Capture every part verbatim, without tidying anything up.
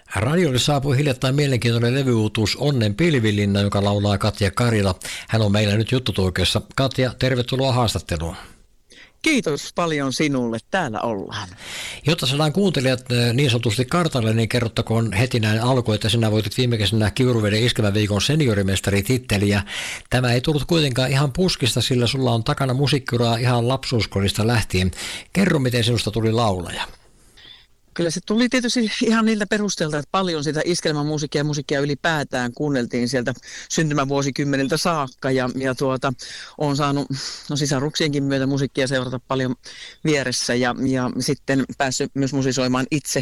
Radiolle saapui hiljattain mielenkiintoinen levyuutuus Onnen pilvilinna, joka laulaa Katja Karila. Hän on meillä nyt juttutuokiossa. Katja, tervetuloa haastatteluun. Kiitos paljon sinulle. Täällä ollaan. Jotta saadaan kuuntelijat niin sanotusti kartalle, niin kerrottakoon heti näin alkuun, että sinä voitit viime kesänä Kiuruveden Iskelmäviikon seniorimestarititteliä. Tämä ei tullut kuitenkaan ihan puskista, sillä sulla on takana musiikkiuraa ihan lapsuuskodista lähtien. Kerro, miten sinusta tuli laulaja. Kyllä se tuli tietysti ihan niiltä perusteelta, että paljon sitä iskelmämusiikkia ja musiikkia ylipäätään kuunneltiin sieltä syntymävuosikymmeniltä saakka. Ja, ja tuota, olen saanut no sisaruksienkin myötä musiikkia seurata paljon vieressä ja, ja sitten päässyt myös musisoimaan itse.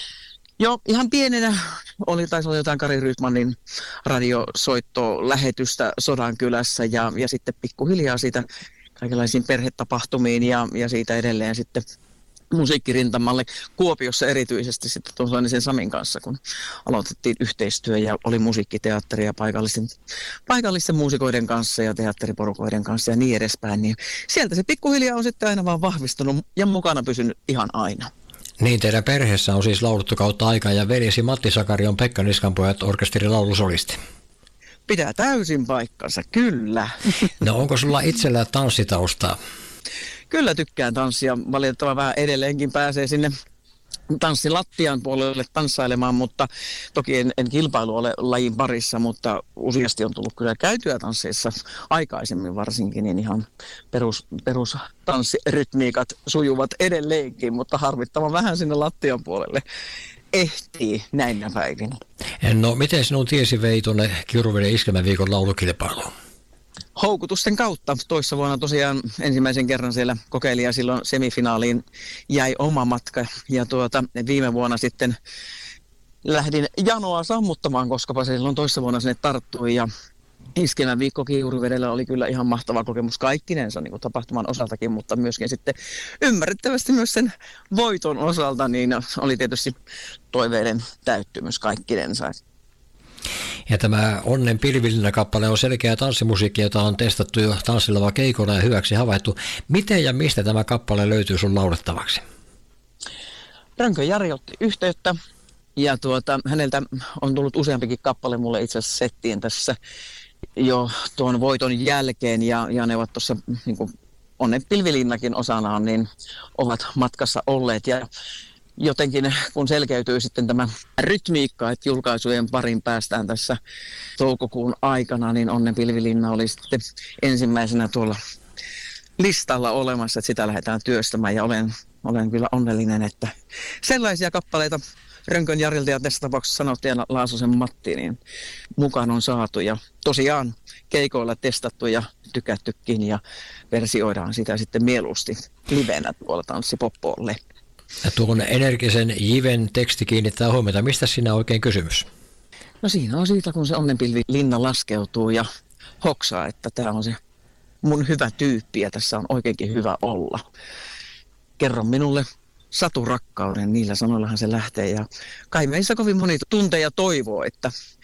Jo ihan pienenä oli, taisi olla jotain Kari Rydmanin radiosoittolähetystä Sodankylässä ja, ja sitten pikkuhiljaa siitä kaikenlaisiin perhetapahtumiin ja, ja siitä edelleen sitten musiikkirintamalle Kuopiossa erityisesti sitten tuon sen Samin kanssa, kun aloitettiin yhteistyö ja oli musiikkiteatteria paikallisten, paikallisten muusikoiden kanssa ja teatteriporukoiden kanssa ja niin edespäin. Niin sieltä se pikkuhiljaa on sitten aina vaan vahvistunut ja mukana pysynyt ihan aina. Niin, teidän perheessä on siis laulettu kautta aikaa ja veljesi Matti Sakari on Pekka Niskanpojat orkesterin laulusolisti. Pitää täysin paikkansa, kyllä. No onko sulla itsellä tanssitaustaa? Kyllä tykkään tanssia. Valitettavasti vähän edelleenkin pääsee sinne tanssilattian puolelle tanssailemaan, mutta toki en, en kilpailu ole lajin parissa, mutta useasti on tullut kyllä käytyä tansseissa aikaisemmin varsinkin, niin ihan perus, perus tanssirytmiikat sujuvat edelleenkin, mutta harvittavan vähän sinne lattian puolelle ehtii näinä päivinä. No miten sinun tiesi vei tuonne Kiuruveden Iskelmäviikon laulukilpailuun? Houkutusten kautta. Toissa vuonna tosiaan ensimmäisen kerran siellä kokeilin ja silloin semifinaaliin jäi oma matka. Ja tuota, viime vuonna sitten lähdin janoa sammuttamaan, koska se silloin toissa vuonna sinne tarttui. Ja Iskelmäviikko Kiuruvedellä oli kyllä ihan mahtava kokemus kaikkinensa niin kuin tapahtuman osaltakin, mutta myöskin sitten ymmärrettävästi myös sen voiton osalta niin oli tietysti toiveiden täyttymys kaikkinensa. Ja tämä Onnen pilvilinna-kappale on selkeä tanssimusiikki, jota on testattu jo tanssilla keikolla ja hyväksi havaittu. Miten ja mistä tämä kappale löytyy sun laulettavaksi? Rönkö Jari otti yhteyttä ja tuota, häneltä on tullut useampikin kappale mulle itse asiassa settiin tässä jo tuon voiton jälkeen ja, ja ne ovat tuossa niin kuin Onnen pilvilinnakin osanaan, niin ovat matkassa olleet ja jotenkin kun selkeytyy sitten tämä rytmiikka, että julkaisujen parin päästään tässä toukokuun aikana, niin Onnen pilvilinna oli sitten ensimmäisenä tuolla listalla olemassa, että sitä lähdetään työstämään ja olen, olen kyllä onnellinen, että sellaisia kappaleita Rönkön Jarilta ja tässä tapauksessa sanottiin Laasosen Matti, niin mukaan on saatu ja tosiaan keikoilla testattu ja tykättykin ja versioidaan sitä sitten mieluusti livenä tuolla Tanssipoppolle. Ja tuon energisen Jiven teksti kiinnittää huomiota. Mistä siinä on oikein kysymys? No siinä on siitä, kun se onnenpilvilinna laskeutuu ja hoksaa, että tämä on se mun hyvä tyyppi ja tässä on oikeinkin hyvä olla. Kerro minulle saturakkauden, niillä sanoillahan se lähtee ja kai meissä kovin moni tuntee ja toivoo, että